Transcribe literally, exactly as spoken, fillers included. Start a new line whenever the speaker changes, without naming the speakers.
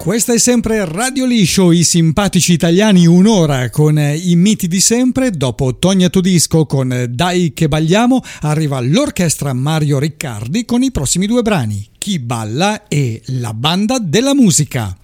Questa è sempre Radio Liscio, i simpatici italiani, un'ora con i miti di sempre. Dopo Tonia Todisco con Dai che balliamo, arriva l'orchestra Mario Riccardi con i prossimi due brani, Chi balla e La banda della musica.